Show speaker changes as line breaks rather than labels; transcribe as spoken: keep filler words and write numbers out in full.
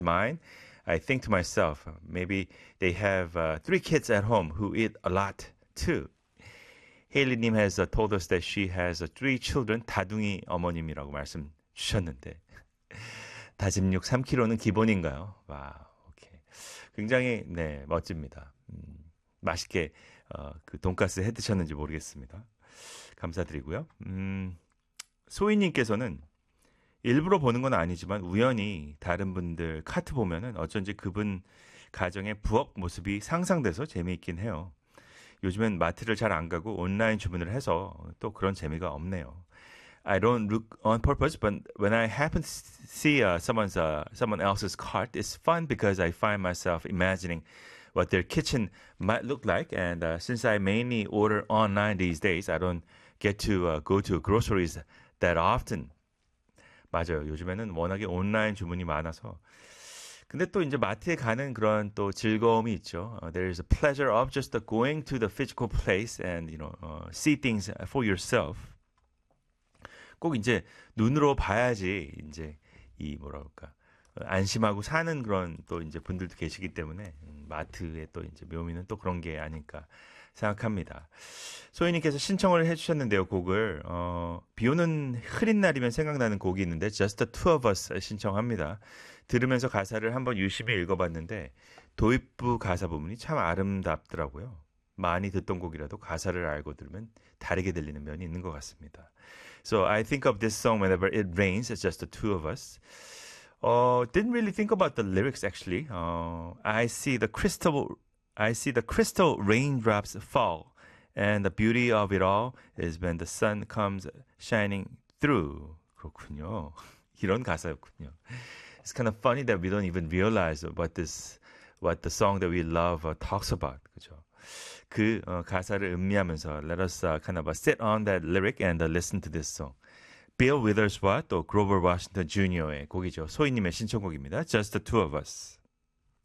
mine, I think to myself, maybe they have uh, three kids at home who eat a lot too. 헤일리님 has uh, told us that she has uh, three children, 다둥이 어머님이라고 말씀 주셨는데 다짐육 삼 킬로그램는 기본인가요? 와, 오케이. 굉장히 네 멋집니다. 음, 맛있게 어, 그 돈가스 해 드셨는지 모르겠습니다. 감사드리고요. 음, 소희님께서는 일부러 보는 건 아니지만 우연히 다른 분들 카트 보면은 어쩐지 그분 가정의 부엌 모습이 상상돼서 재미있긴 해요. 요즘엔 마트를 잘 안 가고 온라인 주문을 해서 또 그런 재미가 없네요. I don't look on purpose, but when I happen to see uh, someone's uh, someone else's cart, it's fun because I find myself imagining what their kitchen might look like. And uh, since I mainly order online these days, I don't get to uh, go to groceries that often. 맞아요. 요즘에는 워낙에 온라인 주문이 많아서. 근데 또 이제 마트에 가는 그런 또 즐거움이 있죠. Uh, there is a pleasure of just uh, going to the physical place and you know uh, see things for yourself. 꼭 이제 눈으로 봐야지 이제 이 뭐랄까 안심하고 사는 그런 또 이제 분들도 계시기 때문에 음, 마트의 또 이제 묘미는 또 그런 게 아닐까 생각합니다. 소희님께서 신청을 해주셨는데요, 곡을 어, 비오는 흐린 날이면 생각나는 곡이 있는데 Just the Two of Us 신청합니다. 들으면서 가사를 한번 유심히 읽어봤는데 도입부 가사 부분이 참 아름답더라고요. 많이 듣던 곡이라도 가사를 알고 들으면 다르게 들리는 면이 있는 것 같습니다. So I think of this song whenever it rains, it's just the two of us. Uh, didn't really think about the lyrics actually. Uh, I see the crystal, I see the crystal raindrops fall, and the beauty of it all is when the sun comes shining through. 그렇군요. 이런 가사였군요. It's kind of funny that we don't even realize what this, what the song that we love uh, talks about. 그죠? 그 어, 가사를 음미하면서 let us uh, kind of uh, sit on that lyric and uh, listen to this song. Bill Withers와 또 Grover Washington 주니어의 곡이죠. 소희님의 신청곡입니다. Just the Two of Us.